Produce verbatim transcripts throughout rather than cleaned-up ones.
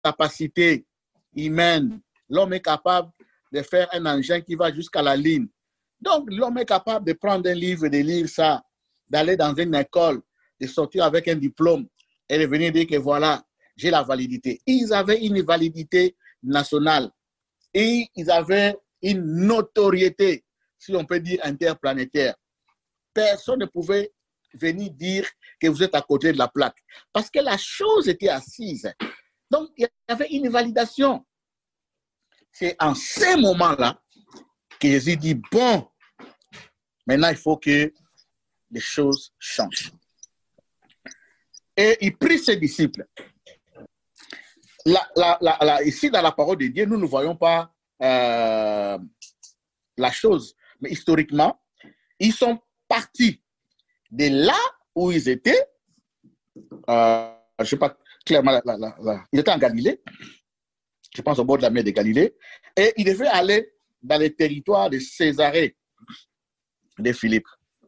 capacité humaine. L'homme est capable de faire un engin qui va jusqu'à la ligne. Donc, l'homme est capable de prendre un livre et de lire ça, d'aller dans une école, de sortir avec un diplôme et de venir dire que voilà, j'ai la validité. Ils avaient une validité nationale et ils avaient une notoriété, si on peut dire interplanétaire. Personne ne pouvait venir dire que vous êtes à côté de la plaque parce que la chose était assise. Donc, il y avait une validation. C'est en ces moments-là que Jésus dit, bon, maintenant, il faut que les choses changent. Et il prit ses disciples. La, la, la, la, ici, dans la parole de Dieu, nous ne voyons pas euh, la chose. Mais historiquement, ils sont partis de là où ils étaient. Euh, je ne sais pas clairement, la, la, la, ils étaient en Galilée. Je pense au bord de la mer de Galilée. Et ils devaient aller dans les territoires de Césarée de Philippe.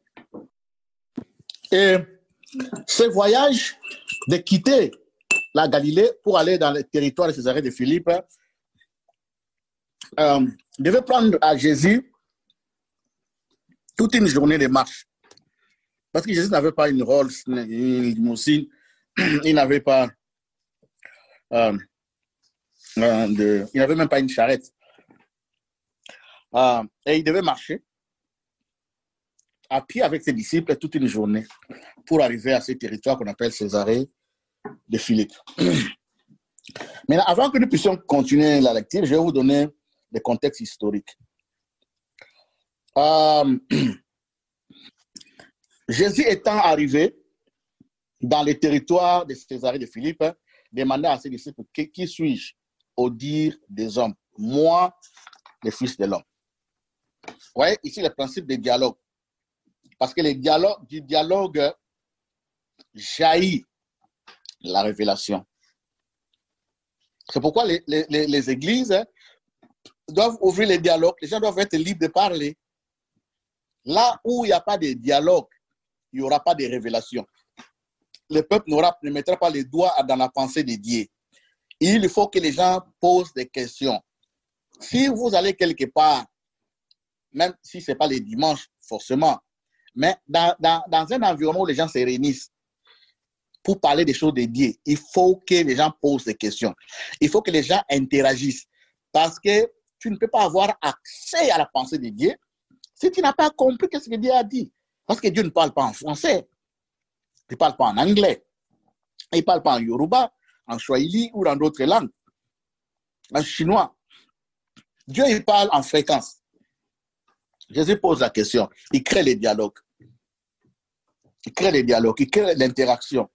Et ce voyage de quitter la Galilée pour aller dans le territoire de Césarée de Philippe euh, devait prendre à Jésus toute une journée de marche. Parce que Jésus n'avait pas une Rolls, une limousine, il n'avait pas euh, euh, de, il n'avait même pas une charrette. Euh, et il devait marcher à pied avec ses disciples toute une journée pour arriver à ce territoire qu'on appelle Césarée de Philippe. Maintenant, avant que nous puissions continuer la lecture, je vais vous donner le contexte historique. Euh, Jésus étant arrivé dans le territoire de Césarée de Philippe, demanda à ses disciples, qui, qui suis-je au dire des hommes? Moi, le Fils de l'homme. Vous voyez, ici, le principe des dialogues. Parce que les dialogues, du dialogue jaillit la révélation. C'est pourquoi les, les, les églises doivent ouvrir les dialogues. Les gens doivent être libres de parler. Là où il n'y a pas de dialogue, il n'y aura pas de révélation. Le peuple ne mettra pas les doigts dans la pensée de Dieu. Il faut que les gens posent des questions. Si vous allez quelque part, même si ce n'est pas les dimanches, forcément, mais dans, dans, dans un environnement où les gens se réunissent pour parler des choses de Dieu, il faut que les gens posent des questions. Il faut que les gens interagissent. Parce que tu ne peux pas avoir accès à la pensée de Dieu si tu n'as pas compris ce que Dieu a dit. Parce que Dieu ne parle pas en français. Il ne parle pas en anglais. Il ne parle pas en yoruba, en swahili ou dans d'autres langues. En chinois. Dieu, il parle en fréquence. Jésus pose la question. Il crée les dialogues. Il crée les dialogues. Il crée l'interaction.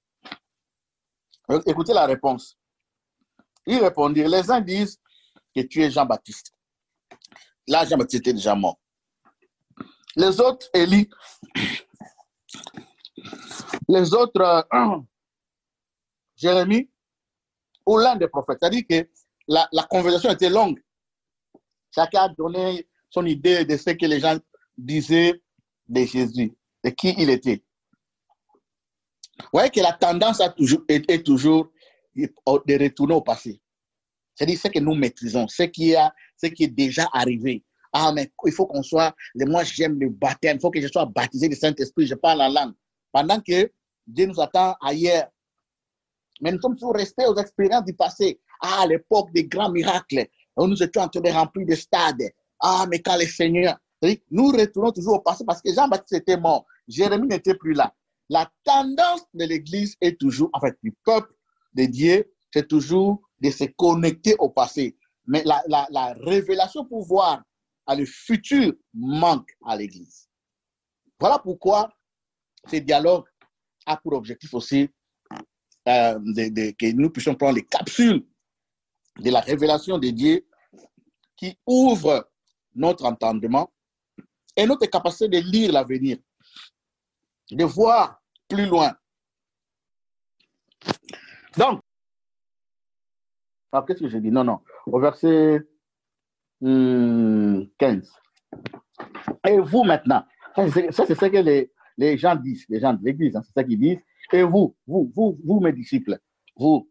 Écoutez la réponse. Il répondit, les uns disent que tu es Jean-Baptiste. Là, Jean-Baptiste était déjà mort. Les autres, Élie. Les autres, euh, Jérémie, ou l'un des prophètes. C'est-à-dire que la, la conversation était longue. Chacun a donné son idée de ce que les gens disaient de Jésus, de qui il était. Vous voyez que la tendance a toujours, est, est toujours de retourner au passé. C'est-à-dire ce que nous maîtrisons, ce qui, a, ce qui est déjà arrivé. Ah, mais il faut qu'on soit, moi j'aime le baptême, il faut que je sois baptisé du Saint-Esprit, je parle la langue. Pendant que Dieu nous attend ailleurs. Mais nous sommes toujours restés aux expériences du passé. Ah, à l'époque des grands miracles, où nous étions en train de remplir des stades. Ah, mais quand le Seigneur... Nous retournons toujours au passé parce que Jean-Baptiste était mort. Jérémie n'était plus là. La tendance de l'Église est toujours, en fait, du peuple de Dieu, c'est toujours de se connecter au passé. Mais la, la, la révélation pour voir à le futur manque à l'Église. Voilà pourquoi ce dialogue a pour objectif aussi euh, de, de, que nous puissions prendre les capsules de la révélation de Dieu qui ouvrent notre entendement et notre capacité de lire l'avenir, de voir plus loin. Donc, alors qu'est-ce que j'ai dit? Non, non. Au verset hum, quinze. Et vous maintenant, ça c'est ce que les, les gens disent, les gens de l'Église, hein, c'est ça qu'ils disent. Et vous, vous, vous, vous mes disciples, vous,